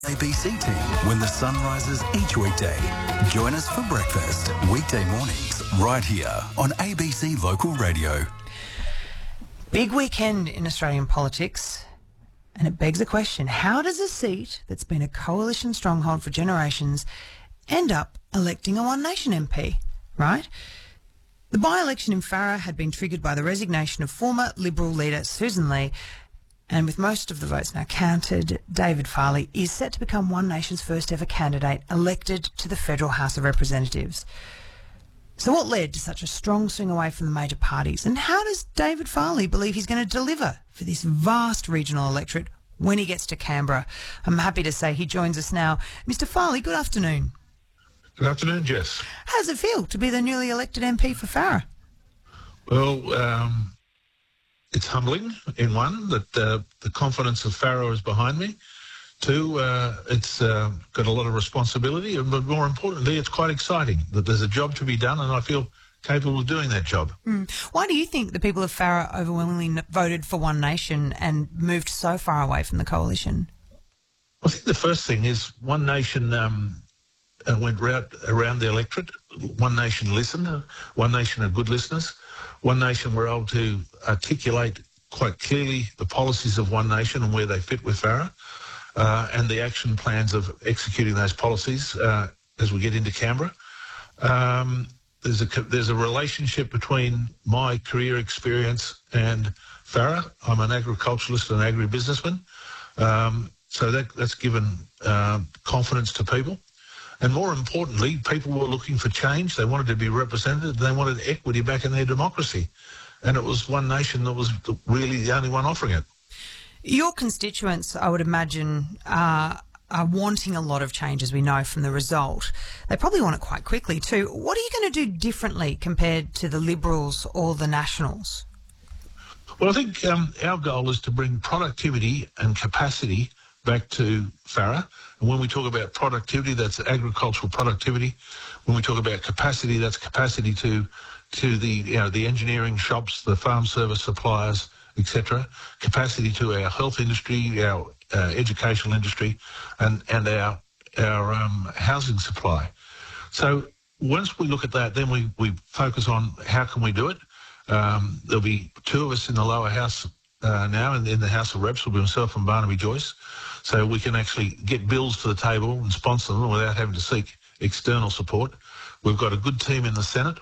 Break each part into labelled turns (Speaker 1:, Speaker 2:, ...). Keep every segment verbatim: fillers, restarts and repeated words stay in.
Speaker 1: A B C team when the sun rises each weekday. Join us for breakfast, weekday mornings, right here on A B C Local Radio.
Speaker 2: Big weekend in Australian politics, and it begs the question, how does a seat that's been a coalition stronghold for generations end up electing a One Nation M P, right? The by-election in Farrer had been triggered by the resignation of former Liberal leader Susan Lee, and with most of the votes now counted, David Farley is set to become One Nation's first ever candidate elected to the Federal House of Representatives. So what led to such a strong swing away from the major parties? And how does David Farley believe he's going to deliver for this vast regional electorate when he gets to Canberra? I'm happy to say he joins us now. Mister Farley, good afternoon.
Speaker 3: Good afternoon, Jess.
Speaker 2: How does it feel to be the newly elected M P for Farrer?
Speaker 3: Well, um, it's humbling, in one, that uh, the confidence of Farrer is behind me. Two, uh, it's uh, got a lot of responsibility, but more importantly, it's quite exciting that there's a job to be done, and I feel capable of doing that job.
Speaker 2: Mm. Why do you think the people of Farrer overwhelmingly voted for One Nation and moved so far away from the coalition?
Speaker 3: I think the first thing is One Nation um, uh, went round, around the electorate. One Nation listened. One Nation are good listeners. One Nation were able to articulate quite clearly the policies of One Nation and where they fit with Farrer, uh, and the action plans of executing those policies uh, as we get into Canberra. Um, there's a there's a relationship between my career experience and Farrer. I'm an agriculturalist and an agribusinessman, um, so that that's given uh, confidence to people. And more importantly, people were looking for change. They wanted to be represented. They wanted equity back in their democracy. And it was One Nation that was really the only one offering it.
Speaker 2: Your constituents, I would imagine, uh, are wanting a lot of change, as we know from the result. They probably want it quite quickly too. What are you going to do differently compared to the Liberals or the Nationals?
Speaker 3: Well, I think um, our goal is to bring productivity and capacity back to Farrer. And when we talk about productivity, that's agricultural productivity. When we talk about capacity, that's capacity to to the you know the engineering shops, the farm service suppliers, et cetera. Capacity to our health industry, our uh, educational industry, and and our our um, housing supply. So once we look at that, then we we focus on how can we do it. Um, there'll be two of us in the lower house uh, now, and in the House of Reps will be myself and Barnaby Joyce. So we can actually get bills to the table and sponsor them without having to seek external support. We've got a good team in the Senate,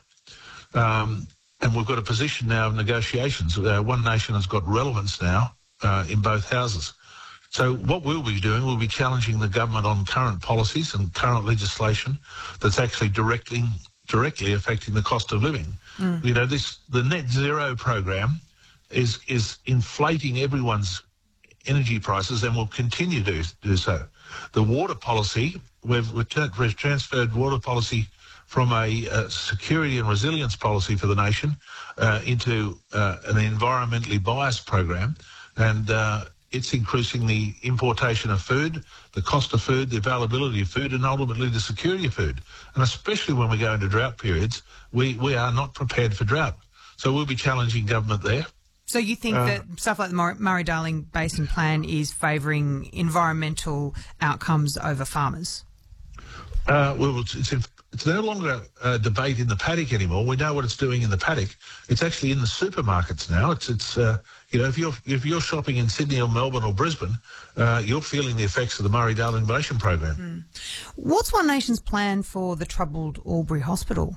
Speaker 3: um, and we've got a position now of negotiations. Uh, One Nation has got relevance now uh, in both houses. So what we'll be doing, we'll be challenging the government on current policies and current legislation that's actually directly directly affecting the cost of living. Mm. You know, this the net zero program is is inflating everyone's energy prices and will continue to do so. The water policy, we've, we've transferred water policy from a, a security and resilience policy for the nation uh, into uh, an environmentally biased program, and uh, it's increasing the importation of food, the cost of food, the availability of food, and ultimately the security of food. And especially when we go into drought periods, we, we are not prepared for drought. So we'll be challenging government there.
Speaker 2: So you think uh, that stuff like the Murray-Darling Basin Plan is favouring environmental outcomes over farmers?
Speaker 3: Uh, well, it's, it's, it's no longer a debate in the paddock anymore. We know what it's doing in the paddock. It's actually in the supermarkets now. It's, it's uh, you know, if you're if you're shopping in Sydney or Melbourne or Brisbane, uh, you're feeling the effects of the Murray-Darling Basin program.
Speaker 2: Mm. What's One Nation's plan for the troubled Albury Hospital?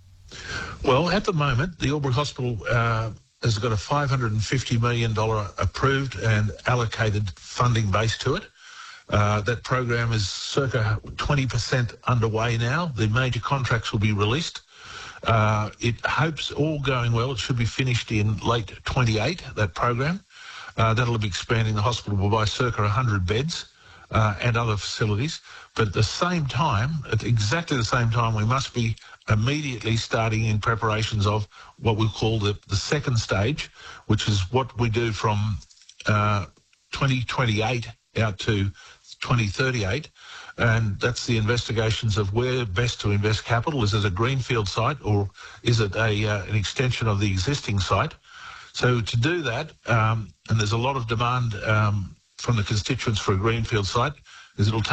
Speaker 3: Well, at the moment, the Albury Hospital Uh, has got a five hundred fifty million dollars approved and allocated funding base to it. Uh, that program is circa twenty percent underway now. The major contracts will be released. Uh, it hopes, all going well, it should be finished in late twenty-eight, that program. Uh, that'll be expanding the hospital by circa one hundred beds uh, and other facilities. But at the same time, at exactly the same time, we must be immediately starting in preparations of what we call the, the second stage, which is what we do from uh, twenty twenty-eight out to twenty thirty-eight. And that's the investigations of where best to invest capital. Is it a greenfield site or is it a uh, an extension of the existing site? So to do that, um, and there's a lot of demand um, from the constituents for a greenfield site, is it'll take